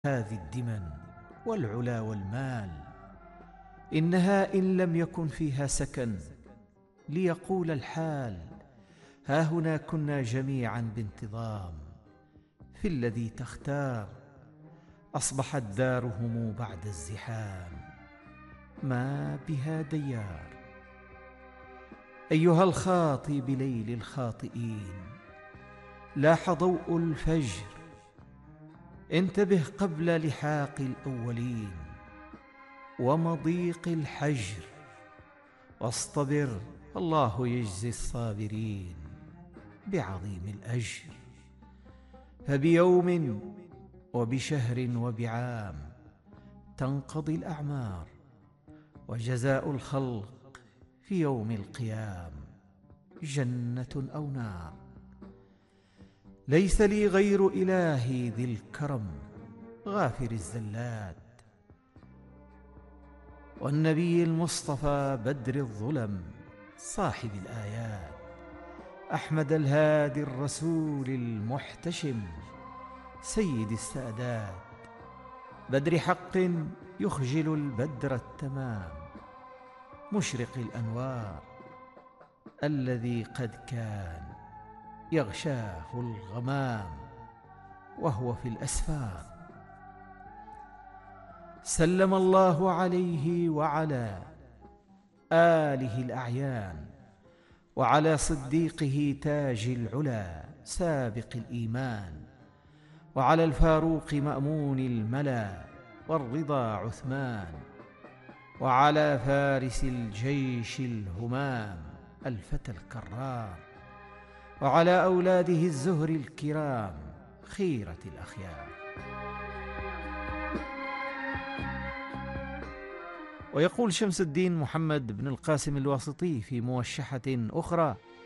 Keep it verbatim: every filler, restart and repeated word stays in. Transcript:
هذه الدمن والعلا والمال، إنها إن لم يكن فيها سكن ليقول الحال ها هنا كنا جميعا بانتظام. في الذي تختار أصبحت دارهم بعد الزحام، ما بها ديار. أيها الخاطي بليل الخاطئين، لاح ضوء الفجر، انتبه قبل لحاق الأولين ومضيق الحجر، واصطبر الله يجزي الصابرين بعظيم الأجر. فبيوم وبشهر وبعام تنقضي الأعمار، وجزاء الخلق في يوم القيام جنة أو نار. ليس لي غير إلهي ذي الكرم غافر الزلات، والنبي المصطفى بدر الظلم صاحب الآيات، أحمد الهادي الرسول المحتشم سيد السادات، بدر حق يخجل البدر التمام، مشرق الأنوار الذي قد كان يغشاه الغمام وهو في الأسفار. سلم الله عليه وعلى آله الأعيان، وعلى صديقه تاج العلا سابق الإيمان، وعلى الفاروق مأمون الملا والرضا عثمان، وعلى فارس الجيش الهمام الفتى الكرار، وعلى أولاده الزهر الكرام خيرة الأخيار. ويقول شمس الدين محمد بن القاسم الواسطي في موشحة أخرى: